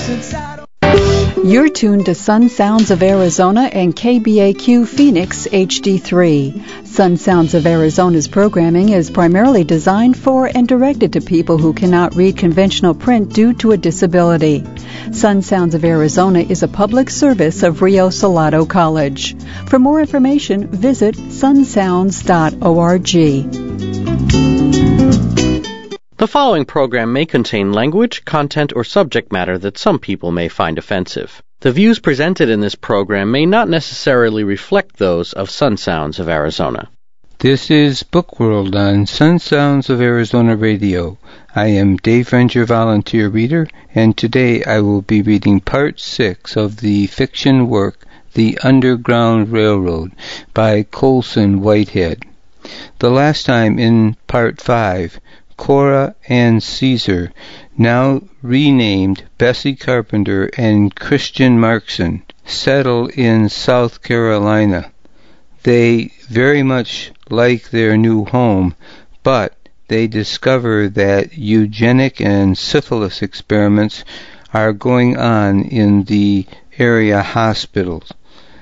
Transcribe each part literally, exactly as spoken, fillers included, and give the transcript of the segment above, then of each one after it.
You're tuned to Sun Sounds of Arizona and K B A Q Phoenix H D three. Sun Sounds of Arizona's programming is primarily designed for and directed to people who cannot read conventional print due to a disability. Sun Sounds of Arizona is a public service of Rio Salado College. For more information, visit sun sounds dot org. The following program may contain language, content, or subject matter that some people may find offensive. The views presented in this program may not necessarily reflect those of Sun Sounds of Arizona. This is Bookworld on Sun Sounds of Arizona Radio. I am Dave Ranger, volunteer reader, and today I will be reading Part six of the fiction work The Underground Railroad by Colson Whitehead. The last time in Part five, Cora and Caesar, now renamed Bessie Carpenter and Christian Markson, settle in South Carolina. They very much like their new home, but they discover that eugenic and syphilis experiments are going on in the area hospitals.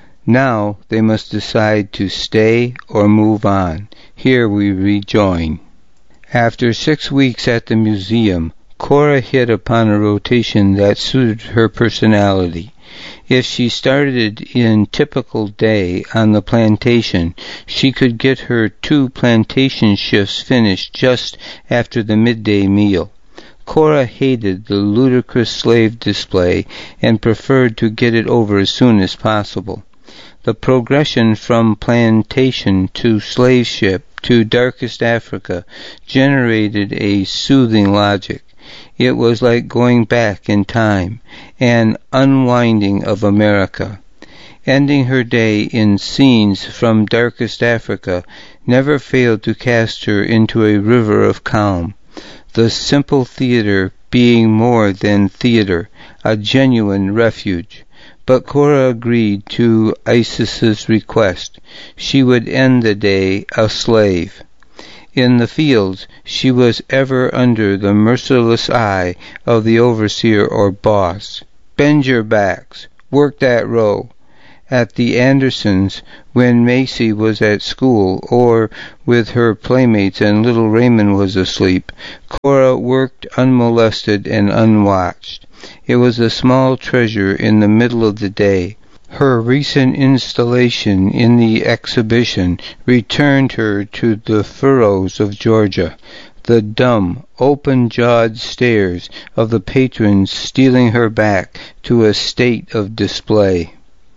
Now they must decide to stay or move on. Here we rejoin. After six weeks at the museum, Cora hit upon a rotation that suited her personality. If she started in typical day on the plantation, she could get her two plantation shifts finished just after the midday meal. Cora hated the ludicrous slave display and preferred to get it over as soon as possible. The progression from plantation to slave ship to darkest Africa generated a soothing logic. It was like going back in time, an unwinding of America. Ending her day in scenes from darkest Africa never failed to cast her into a river of calm. The simple theater being more than theater, a genuine refuge. But Cora agreed to Isis's request. She would end the day a slave. In the fields, she was ever under the merciless eye of the overseer or boss. Bend your backs. Work that row. At the Andersons, when Macy was at school, or with her playmates and little Raymond was asleep, Cora worked unmolested and unwatched. It was a small treasure in the middle of the day. Her recent installation in the exhibition returned her to the furrows of Georgia, the dumb, open-jawed stares of the patrons stealing her back to a state of display.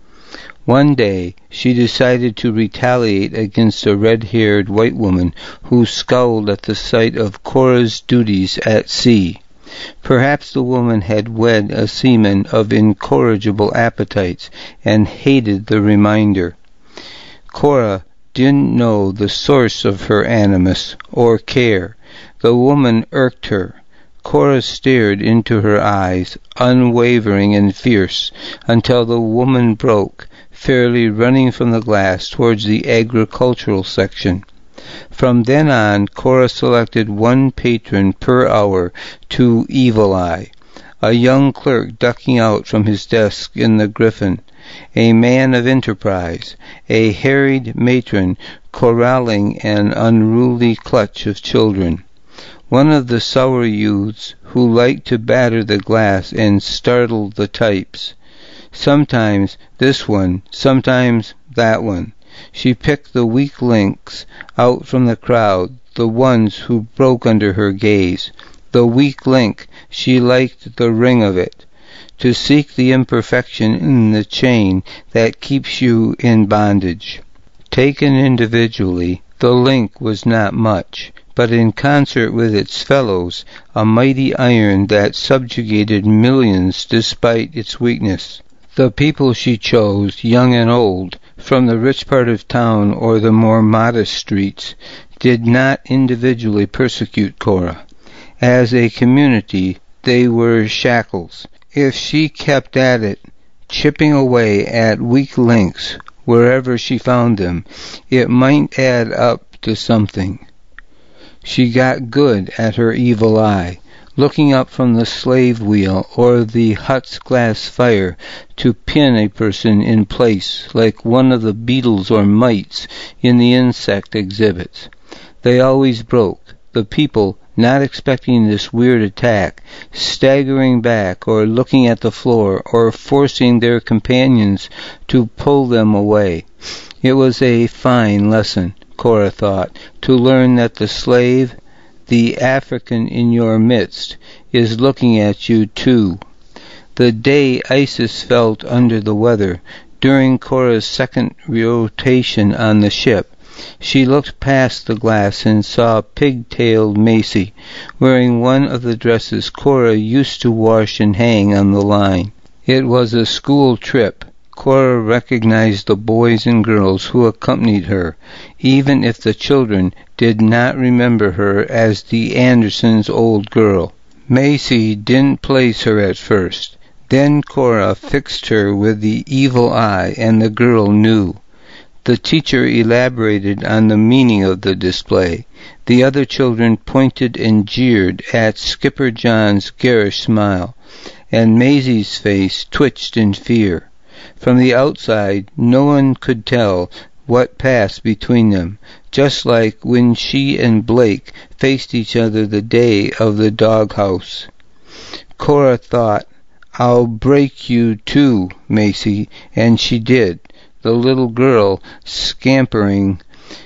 One day she decided to retaliate against a red-haired white woman who scowled at the sight of Cora's duties at sea. Perhaps the woman had wed a seaman of incorrigible appetites and hated the reminder. Cora didn't know the source of her animus or care. The woman irked her. Cora stared into her eyes, unwavering and fierce, until the woman broke, fairly running from the glass towards the agricultural section. From then on, Cora selected one patron per hour to Evil Eye, a young clerk ducking out from his desk in the Griffin, a man of enterprise, a harried matron corralling an unruly clutch of children, one of the sour youths who liked to batter the glass and startle the types. Sometimes this one, sometimes that one. She picked the weak links out from the crowd, the ones who broke under her gaze. The weak link, she liked the ring of it. To seek the imperfection in the chain that keeps you in bondage. Taken individually, the link was not much, but in concert with its fellows, a mighty iron that subjugated millions despite its weakness. The people she chose, young and old, from the rich part of town or the more modest streets, did not individually persecute Cora. As a community, they were shackles. If she kept at it, chipping away at weak links wherever she found them, it might add up to something. She got good at her evil eye, looking up from the slave wheel or the hut's glass fire to pin a person in place like one of the beetles or mites in the insect exhibits. They always broke, the people, not expecting this weird attack, staggering back or looking at the floor or forcing their companions to pull them away. It was a fine lesson, Cora thought, to learn that the slave, the African in your midst, is looking at you too. The day Isis felt under the weather, during Cora's second rotation on the ship, she looked past the glass and saw pig-tailed Macy, wearing one of the dresses Cora used to wash and hang on the line. It was a school trip. Cora recognized the boys and girls who accompanied her, even if the children did not remember her as the Andersons' old girl. Macy didn't place her at first. Then Cora fixed her with the evil eye, and the girl knew. The teacher elaborated on the meaning of the display. The other children pointed and jeered at Skipper John's garish smile, and Maisie's face twitched in fear. From the outside, no one could tell what passed between them, just like when she and Blake faced each other the day of the doghouse. Cora thought, "I'll break you too, Macy," and she did, the little girl scampering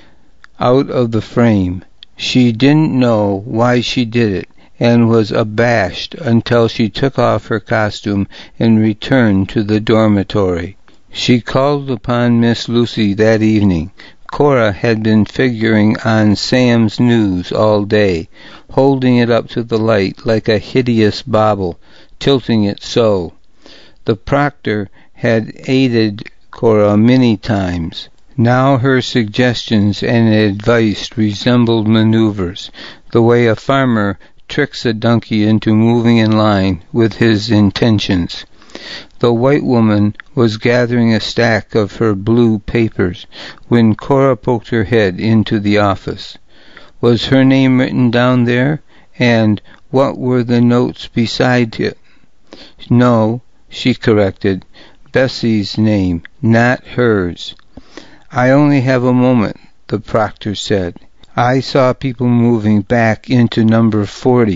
out of the frame. She didn't know why she did it, and was abashed until she took off her costume and returned to the dormitory. She called upon Miss Lucy that evening. Cora had been figuring on Sam's news all day, holding it up to the light like a hideous bauble, tilting it so. The proctor had aided Cora many times. Now her suggestions and advice resembled maneuvers, the way a farmer tricks a donkey into moving in line with his intentions. The white woman was gathering a stack of her blue papers when Cora poked her head into the office. Was her name written down there? And what were the notes beside it? No, she corrected. Bessie's name, not hers. "I only have a moment," the proctor said. "I saw people moving back into number forty.